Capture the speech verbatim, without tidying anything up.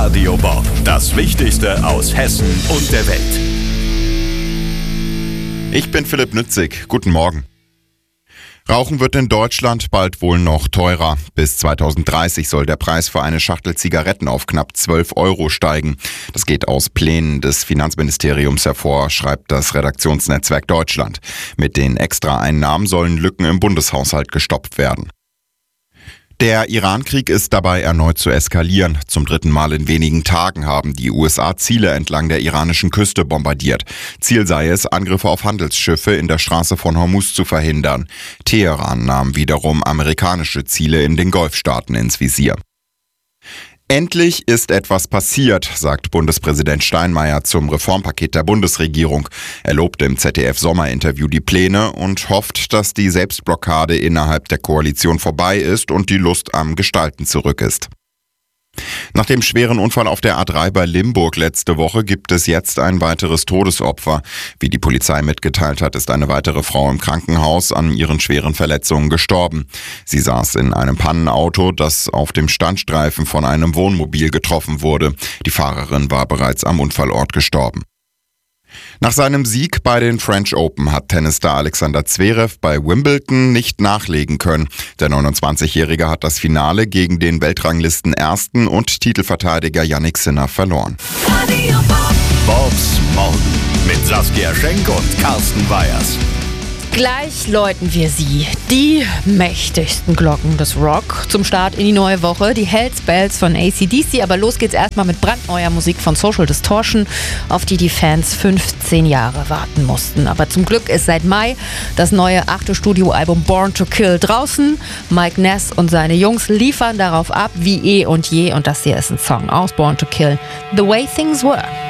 Radio Bob. Das Wichtigste aus Hessen und der Welt. Ich bin Philipp Nützig. Guten Morgen. Rauchen wird in Deutschland bald wohl noch teurer. Bis zweitausenddreißig soll der Preis für eine Schachtel Zigaretten auf knapp zwölf Euro steigen. Das geht aus Plänen des Finanzministeriums hervor, schreibt das Redaktionsnetzwerk Deutschland. Mit den Extraeinnahmen sollen Lücken im Bundeshaushalt gestopft werden. Der Iran-Krieg ist dabei erneut zu eskalieren. Zum dritten Mal in wenigen Tagen haben die U S A Ziele entlang der iranischen Küste bombardiert. Ziel sei es, Angriffe auf Handelsschiffe in der Straße von Hormuz zu verhindern. Teheran nahm wiederum amerikanische Ziele in den Golfstaaten ins Visier. Endlich ist etwas passiert, sagt Bundespräsident Steinmeier zum Reformpaket der Bundesregierung. Er lobte im Z D F-Sommerinterview die Pläne und hofft, dass die Selbstblockade innerhalb der Koalition vorbei ist und die Lust am Gestalten zurück ist. Nach dem schweren Unfall auf der A drei bei Limburg letzte Woche gibt es jetzt ein weiteres Todesopfer. Wie die Polizei mitgeteilt hat, ist eine weitere Frau im Krankenhaus an ihren schweren Verletzungen gestorben. Sie saß in einem Pannenauto, das auf dem Standstreifen von einem Wohnmobil getroffen wurde. Die Fahrerin war bereits am Unfallort gestorben. Nach seinem Sieg bei den French Open hat Tennisstar Alexander Zverev bei Wimbledon nicht nachlegen können. Der neunundzwanzigjährige hat das Finale gegen den Weltranglisten-Ersten und Titelverteidiger Jannik Sinner verloren. Bobs Morgen mit Saskia Schenk und Carsten Weyers. Gleich läuten wir sie, die mächtigsten Glocken des Rock, zum Start in die neue Woche, die Hells Bells von A C D C. Aber los geht's erstmal mit brandneuer Musik von Social Distortion, auf die die Fans fünfzehn Jahre warten mussten. Aber zum Glück ist seit Mai das neue achte Studioalbum Born to Kill draußen. Mike Ness und seine Jungs liefern darauf ab wie eh und je. Und das hier ist ein Song aus Born to Kill, The Way Things Were.